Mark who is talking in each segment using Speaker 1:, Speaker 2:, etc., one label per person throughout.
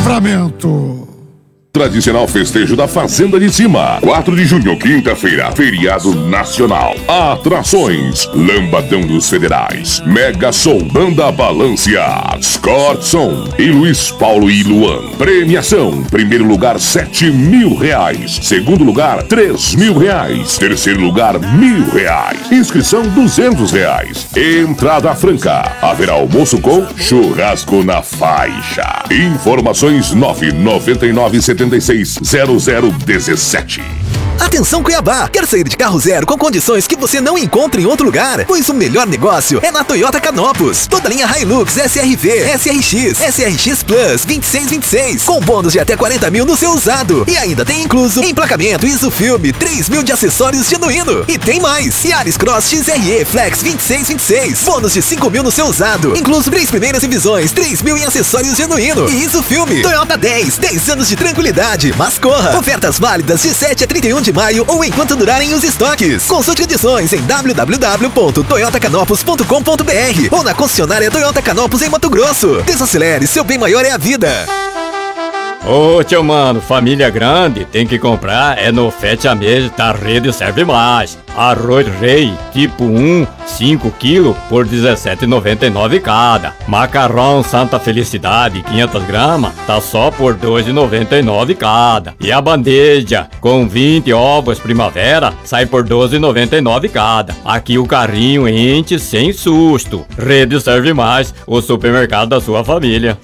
Speaker 1: Livramento.
Speaker 2: Tradicional festejo da Fazenda de Cima. 4 de junho, quinta-feira, feriado nacional. Atrações: Lambadão dos Federais, Mega Som, Banda Balância, Scortson e Luiz Paulo e Luan. Premiação: primeiro lugar R$7.000, segundo lugar R$3.000, terceiro lugar R$1.000. Inscrição R$200. Entrada franca. Haverá almoço com churrasco na faixa. Informações 999760017.
Speaker 3: Atenção Cuiabá! Quer sair de carro zero com condições que você não encontra em outro lugar? Pois o melhor negócio é na Toyota Canopus. Toda linha Hilux, SRV, SRX, SRX Plus 2626, com bônus de até 40 mil no seu usado. E ainda tem incluso emplacamento ISOFilme, 3 mil de acessórios genuíno. E tem mais! Yaris Cross XRE Flex 2626, bônus de 5 mil no seu usado. Incluso 3 primeiras revisões, 3 mil em acessórios genuíno. E ISOFilme. Toyota 10 anos de tranquilidade. Mas corra! Ofertas válidas de 7 a 31 de maio ou enquanto durarem os estoques. Consulte condições em www.toyotacanopus.com.br ou na concessionária Toyota Canopus em Mato Grosso. Desacelere, seu bem maior é a vida.
Speaker 4: Ô tio mano, família grande tem que comprar é no Fete a Mesa da Rede Serve Mais. Arroz rei tipo 1, 5 kg por R$17,99 cada. Macarrão Santa Felicidade 500 gramas tá só por R$2,99 cada. E a bandeja com 20 ovos primavera sai por R$12,99 cada. Aqui o carrinho enche sem susto. Rede Serve Mais, o supermercado da sua família.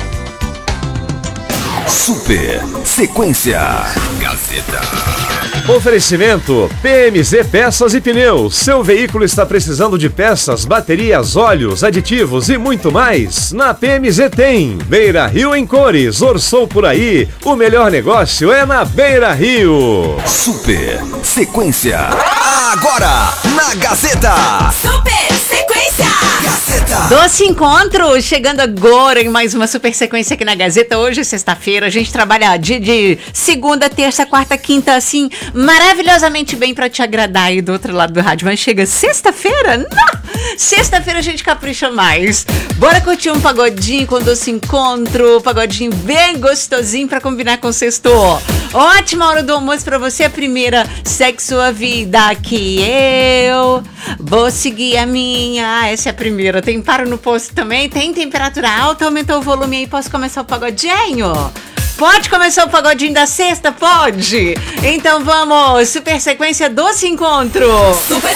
Speaker 3: Super Sequência Gazeta.
Speaker 5: Oferecimento PMZ Peças e Pneus. Seu veículo está precisando de peças, baterias, óleos, aditivos e muito mais? Na PMZ tem. Beira Rio em cores. Orçou por aí. O melhor negócio é na Beira Rio.
Speaker 3: Super Sequência. Agora na Gazeta.
Speaker 6: Super Sequência
Speaker 3: Gazeta.
Speaker 6: Doce Encontro, chegando agora em mais uma super sequência aqui na Gazeta. Hoje, sexta-feira, a gente trabalha de segunda, terça, quarta, quinta, assim, maravilhosamente bem pra te agradar aí do outro lado do rádio. Mas chega sexta-feira? Não! Sexta-feira a gente capricha mais. Bora curtir um pagodinho com Doce Encontro, pagodinho bem gostosinho pra combinar com o sexto. Ótima hora do almoço pra você, a primeira. Segue sua vida que eu vou seguir a minha. Essa é a primeira. Tem paro no posto também, tem temperatura alta, aumentou o volume aí, posso começar o pagodinho? Pode começar o pagodinho da sexta? Pode! Então vamos, super sequência Doce Encontro. Super